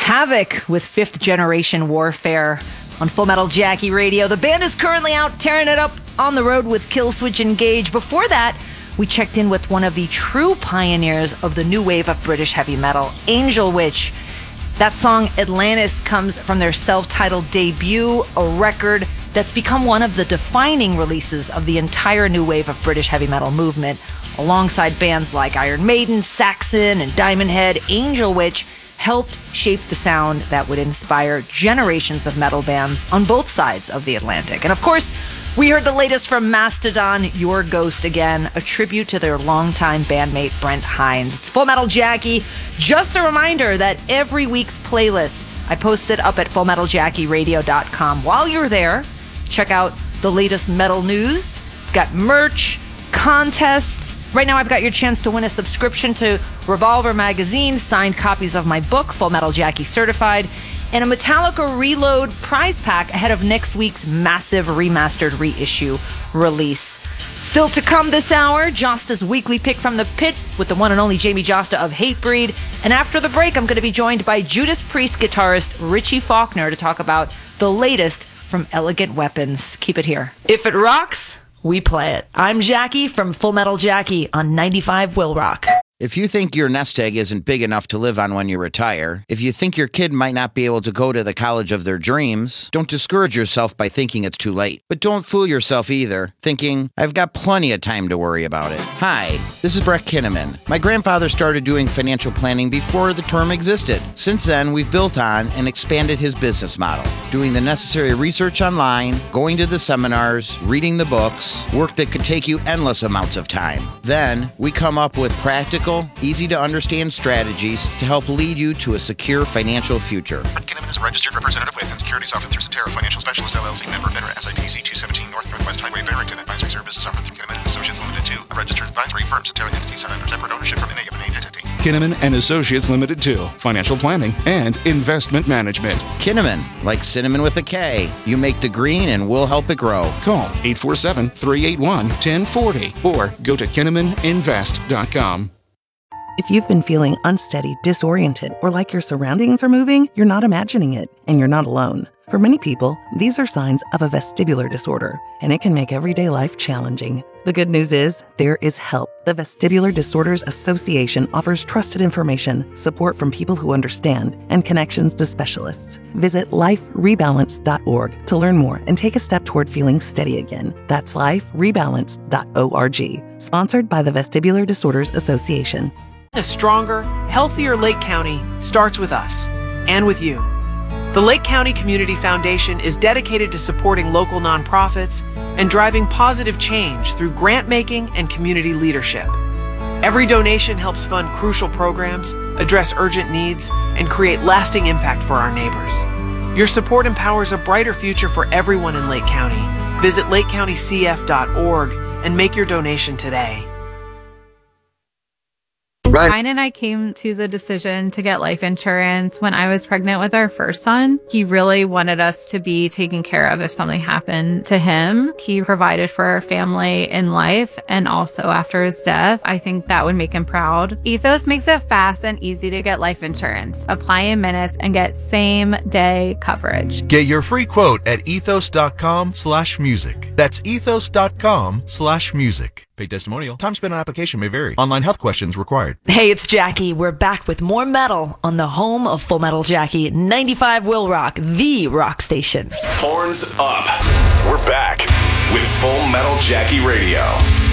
Havoc with Fifth Generation Warfare on Full Metal Jackie Radio. The band is currently out tearing it up on the road with Killswitch Engage. Before that, we checked in with one of the true pioneers of the new wave of British heavy metal, Angel Witch. That song, Atlantis, comes from their self-titled debut, a record that's become one of the defining releases of the entire new wave of British heavy metal movement. Alongside bands like Iron Maiden, Saxon, and Diamond Head, Angel Witch helped shape the sound that would inspire generations of metal bands on both sides of the Atlantic. And of course, we heard the latest from Mastodon, Your Ghost Again, a tribute to their longtime bandmate Brent Hinds. It's Full Metal Jackie. Just a reminder that every week's playlist I posted up at fullmetaljackieradio.com. While you're there, check out the latest metal news. Got merch, contests. Right now, I've got your chance to win a subscription to Revolver Magazine, signed copies of my book, Full Metal Jackie Certified, and a Metallica Reload prize pack ahead of next week's massive remastered reissue release. Still to come this hour, Josta's weekly pick from the pit with the one and only Jamie Josta of Hatebreed. And after the break, I'm going to be joined by Judas Priest guitarist Richie Faulkner to talk about the latest from Elegant Weapons. Keep it here. If it rocks, we play it. I'm Jackie from Full Metal Jackie on 95 Will Rock. If you think your nest egg isn't big enough to live on when you retire, if you think your kid might not be able to go to the college of their dreams, don't discourage yourself by thinking it's too late. But don't fool yourself either, thinking, I've got plenty of time to worry about it. Hi, this is Brett Kinnaman. My grandfather started doing financial planning before the term existed. Since then, we've built on and expanded his business model, doing the necessary research online, going to the seminars, reading the books, work that could take you endless amounts of time. Then, we come up with practical, easy-to-understand strategies to help lead you to a secure financial future. Kinnaman is a registered representative with and securities offered through Cetera Financial Specialist LLC, member FINRA, SIPC 217 Northwest Highway, Barrington. Advisory services offered through Kinnaman & Associates Limited 2, a registered advisory firm. Cetera entities are under separate ownership from any of an entity. Kinnaman & Associates Limited 2, financial planning and investment management. Kinnaman, like cinnamon with a K. You make the green and we'll help it grow. Call 847-381-1040 or go to KinnamanInvest.com. If you've been feeling unsteady, disoriented, or like your surroundings are moving, you're not imagining it, and you're not alone. For many people, these are signs of a vestibular disorder, and it can make everyday life challenging. The good news is, there is help. The Vestibular Disorders Association offers trusted information, support from people who understand, and connections to specialists. Visit liferebalance.org to learn more and take a step toward feeling steady again. That's liferebalance.org. Sponsored by the Vestibular Disorders Association. A stronger, healthier Lake County starts with us and with you. The Lake County Community Foundation is dedicated to supporting local nonprofits and driving positive change through grant-making and community leadership. Every donation helps fund crucial programs, address urgent needs, and create lasting impact for our neighbors. Your support empowers a brighter future for everyone in Lake County. Visit lakecountycf.org and make your donation today. Right. Ryan and I came to the decision to get life insurance when I was pregnant with our first son. He really wanted us to be taken care of if something happened to him. He provided for our family in life and also after his death. I think that would make him proud. Ethos makes it fast and easy to get life insurance. Apply in minutes and get same-day coverage. Get your free quote at ethos.com/music. That's ethos.com/music. Paid testimonial. Time spent on application may vary. Online health questions required. Hey, it's Jackie. We're back with more metal on the home of Full Metal Jackie, 95 Will Rock, the rock station. Horns up. We're back with Full Metal Jackie Radio.